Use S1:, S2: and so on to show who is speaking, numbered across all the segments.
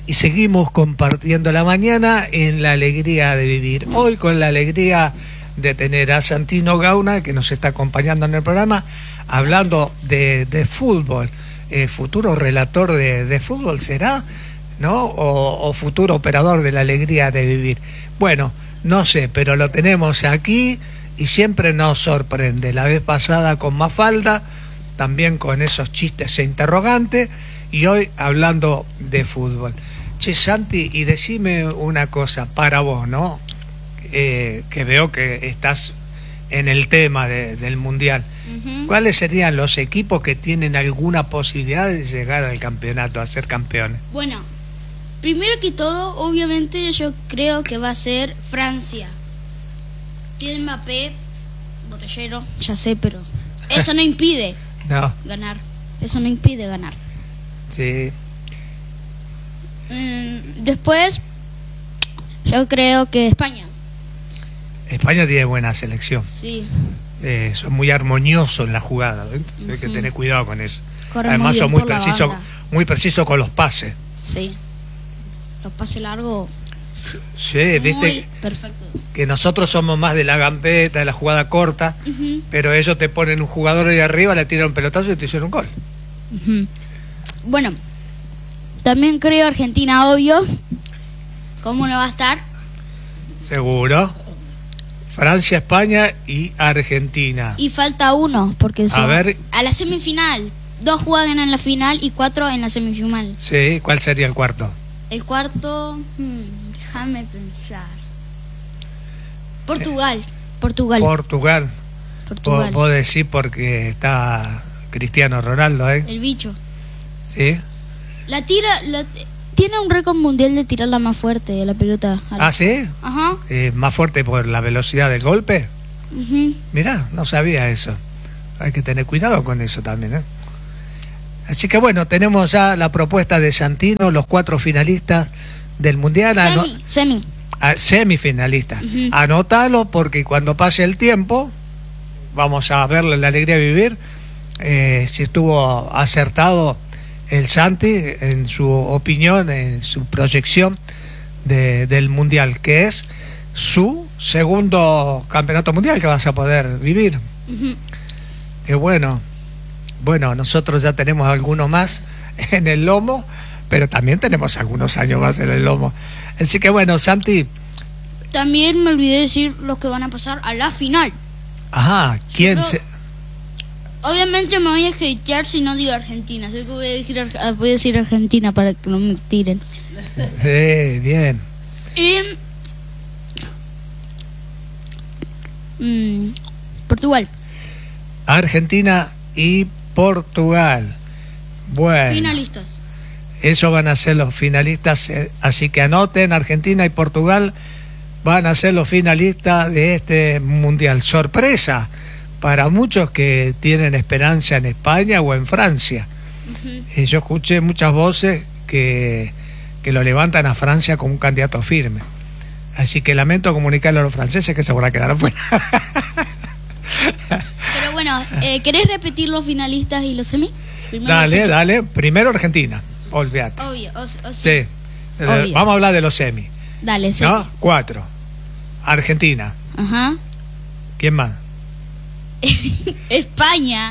S1: y seguimos compartiendo la mañana en la alegría de vivir. Hoy con la alegría de tener a Santino Gauna, que nos está acompañando en el programa, hablando de fútbol. Futuro relator de fútbol será, ¿no? O futuro operador de la alegría de vivir. Bueno, no sé, pero lo tenemos aquí y siempre nos sorprende. La vez pasada con Mafalda, también con esos chistes e interrogantes, y hoy hablando de fútbol. Che, Santi, y decime una cosa para vos, ¿no? Que veo que estás en el tema del Mundial. ¿Cuáles serían los equipos que tienen alguna posibilidad de llegar al campeonato, a ser campeones?
S2: Bueno, primero que todo, obviamente yo creo que va a ser Francia. Tiene Mbappé, botellero, ya sé, pero eso no impide ganar. Eso no impide ganar.
S1: Sí.
S2: Después, yo creo que España.
S1: España tiene buena selección.
S2: Sí.
S1: Son muy armoniosos en la jugada, ¿ves? Hay que tener cuidado con eso.
S2: Corren
S1: Además
S2: muy
S1: son
S2: bien
S1: muy precisos con los pases.
S2: Sí. Los pases largos.
S1: Sí,
S2: Muy
S1: viste
S2: perfecto.
S1: que nosotros somos más de la gambeta, de la jugada corta, pero ellos te ponen un jugador ahí arriba, le tiran un pelotazo y te hicieron un gol.
S2: Bueno, también creo Argentina, obvio. ¿Cómo no va a estar?
S1: Seguro. Francia, España y Argentina.
S2: Y falta uno, porque
S1: a ver,
S2: a la semifinal. 2 juegan en la final y 4 en la semifinal.
S1: Sí, ¿cuál sería el cuarto?
S2: El cuarto, déjame pensar. Portugal.
S1: Portugal. Vos decís porque está Cristiano Ronaldo, ¿eh?
S2: El bicho.
S1: Sí.
S2: Tiene un récord mundial de tirarla más fuerte de la pelota.
S1: ¿Ah, sí?
S2: Ajá.
S1: ¿Más fuerte por la velocidad del golpe? Mirá, no sabía eso. Hay que tener cuidado con eso también, ¿eh? Así que bueno, tenemos ya la propuesta de Santino, los 4 finalistas del Mundial. Semifinalistas. Anótalo porque cuando pase el tiempo, vamos a verle la alegría de vivir, si estuvo acertado el Santi en su opinión, en su proyección del Mundial, que es su segundo campeonato mundial que vas a poder vivir. Que bueno, nosotros ya tenemos algunos más en el lomo, pero también tenemos algunos años más en el lomo. Así que bueno, Santi.
S2: También me olvidé decir los que van a pasar a la final.
S1: Ajá, ¿quién?
S2: Obviamente me voy a hatear si no digo Argentina, así que voy a decir Argentina para que no me tiren.
S1: Bien.
S2: Portugal.
S1: Argentina y Portugal. Bueno.
S2: Finalistas.
S1: Esos van a ser los finalistas, así que anoten, Argentina y Portugal van a ser los finalistas de este Mundial. Sorpresa para muchos que tienen esperanza en España o en Francia. Yo escuché muchas voces que lo levantan a Francia como un candidato firme. Así que lamento comunicarle a los franceses que se van a quedar afuera.
S2: Pero bueno, ¿querés repetir los finalistas y los semi?
S1: Dale. Primero Argentina, olvídate.
S2: Obvio,
S1: sí. Obvio. Vamos a hablar de los semi.
S2: Dale, sí.
S1: ¿No? 4. Argentina.
S2: Ajá.
S1: ¿Quién más?
S2: España.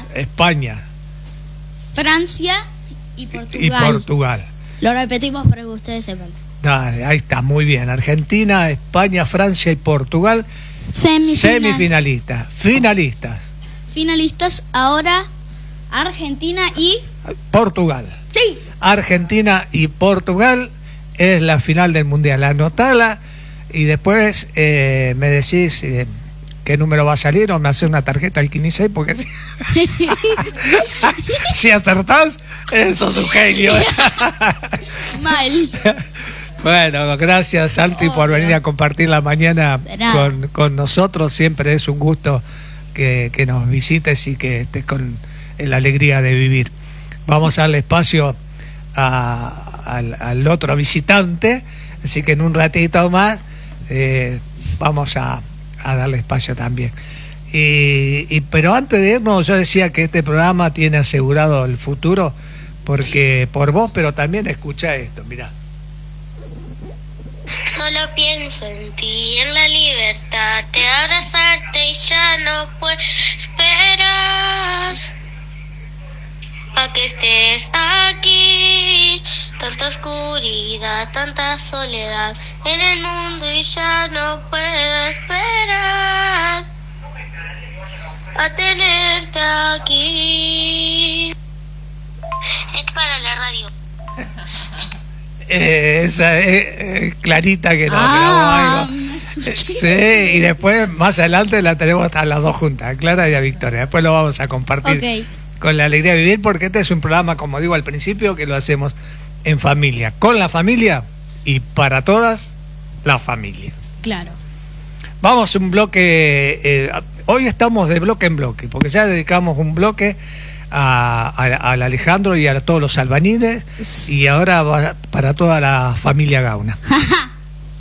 S1: Francia
S2: y Portugal. Lo repetimos para que ustedes sepan.
S1: Dale, ahí está, muy bien. Argentina, España, Francia y Portugal. Semifinalistas. Finalistas,
S2: ahora Argentina y
S1: Portugal.
S2: Sí.
S1: Argentina y Portugal es la final del Mundial. Anotala y después me decís qué número va a salir o me hace una tarjeta al 15 porque si acertás, sos un genio.
S2: Mal.
S1: Bueno, gracias Santi por venir a compartir la mañana con nosotros. Siempre es un gusto que nos visites y que estés con la alegría de vivir. Vamos a darle espacio al otro visitante, así que en un ratito más vamos a darle espacio también. Pero antes de irnos, yo decía que este programa tiene asegurado el futuro, porque por vos, pero también escucha esto, mirá.
S3: solo pienso en ti, en la libertad de abrazarte y ya no puedo esperar a que estés aquí. Tanta oscuridad, tanta soledad en el mundo y ya no puedo esperar a tenerte aquí. Es para la radio.
S1: Esa es clarita que no. Sí, y después más adelante la tenemos a las dos juntas, Clara y a Victoria. Después lo vamos a compartir con la alegría de vivir, porque este es un programa, como digo al principio, que lo hacemos en familia, con la familia y para todas la familia.
S2: Claro.
S1: Vamos a un bloque. Hoy estamos de bloque en bloque, porque ya dedicamos un bloque al Alejandro y a todos los albañiles, y ahora va para toda la familia Gauna.